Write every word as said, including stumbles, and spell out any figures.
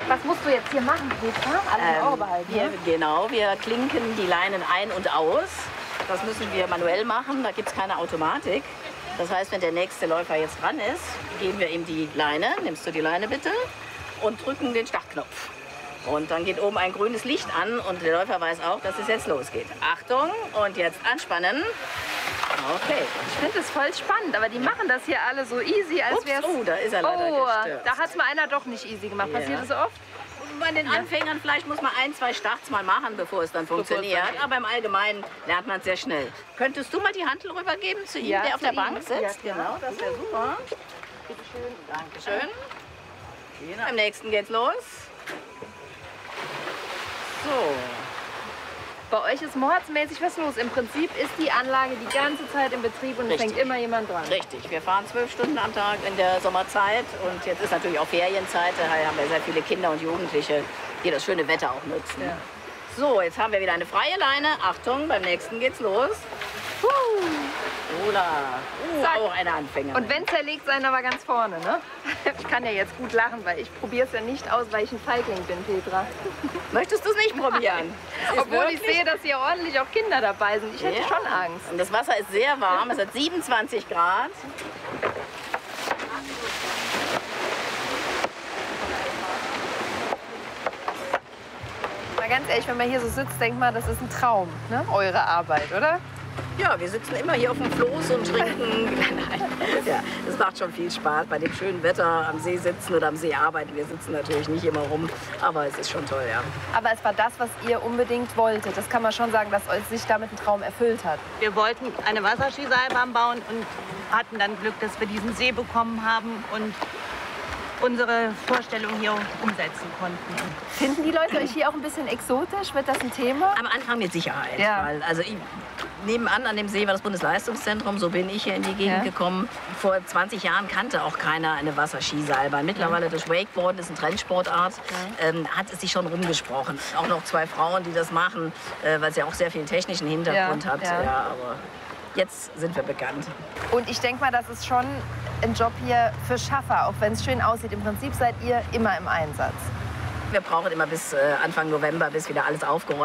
Was musst du jetzt hier machen, Petra? Alles im Auge Ähm, behalten, wir, ne? genau, wir klinken die Leinen ein und aus. Das müssen wir manuell machen, da gibt es keine Automatik. Das heißt, wenn der nächste Läufer jetzt dran ist, geben wir ihm die Leine, nimmst du die Leine bitte, und drücken den Startknopf. Und dann geht oben ein grünes Licht an und der Läufer weiß auch, dass es jetzt losgeht. Achtung, und jetzt anspannen. Okay. Ich finde es voll spannend, aber die machen das hier alle so easy, als Ups, wäre es... oh, da ist er leider Oh, gestürzt. da hat es mal einer doch nicht easy gemacht. Ja. Passiert das oft? Bei den Anfängern vielleicht muss man ein, zwei Starts mal machen, bevor es dann funktioniert. Aber im Allgemeinen lernt man es sehr schnell. Könntest du mal die Hantel rübergeben zu ihm, Ja, der auf zu der ihm. Bank sitzt? Ja, Genau, das wäre super. Bitte schön. Dankeschön. Genau. Beim nächsten geht's los. So. Bei euch ist mordsmäßig was los. Im Prinzip ist die Anlage die ganze Zeit in Betrieb und es Richtig. hängt immer jemand dran. Richtig, wir fahren zwölf Stunden am Tag in der Sommerzeit und jetzt ist natürlich auch Ferienzeit, daher haben wir sehr viele Kinder und Jugendliche, die das schöne Wetter auch nutzen. Ja. So, jetzt haben wir wieder eine freie Leine. Achtung, beim nächsten geht's los. Oder uh, Zack. auch eine Anfängerin. Und wenn zerlegt sein, aber ganz vorne, ne? Ich kann ja jetzt gut lachen, weil ich probiere es ja nicht aus, weil ich ein Feigling bin, Petra. Möchtest du es nicht probieren? Es ist Obwohl ich wirklich- sehe, dass hier ordentlich auch Kinder dabei sind. Ich hätte Ja. schon Angst. Und das Wasser ist sehr warm, es hat siebenundzwanzig Grad. Mal ganz ehrlich, wenn man hier so sitzt, denkt man, das ist ein Traum, ne? Eure Arbeit, oder? Ja, wir sitzen immer hier auf dem Floß und trinken. Nein, ja, es macht schon viel Spaß, bei dem schönen Wetter am See sitzen oder am See arbeiten. Wir sitzen natürlich nicht immer rum, aber es ist schon toll, ja. Aber es war das, was ihr unbedingt wolltet. Das kann man schon sagen, dass euch sich damit ein Traum erfüllt hat. Wir wollten eine Wasserskiseilbahn bauen und hatten dann Glück, dass wir diesen See bekommen haben und unsere Vorstellung hier umsetzen konnten. Finden die Leute euch hier auch ein bisschen exotisch? Wird das ein Thema? Am Anfang mit Sicherheit. Ja. Weil, also ich, nebenan an dem See war das Bundesleistungszentrum, so bin ich hier in die Gegend Ja. gekommen. Vor zwanzig Jahren kannte auch keiner eine Wasserskiseilbahn. Mittlerweile das Wakeboarden ist eine Trendsportart, ähm, hat es sich schon rumgesprochen. Auch noch zwei Frauen, die das machen, äh, weil es ja auch sehr viel technischen Hintergrund Ja, hat. ja. Ja, aber jetzt sind wir bekannt. Und ich denke mal, das ist schon ein Job hier für Schaffer, auch wenn es schön aussieht. Im Prinzip seid ihr immer im Einsatz. Wir brauchen immer bis äh, Anfang November, bis wieder alles aufgeräumt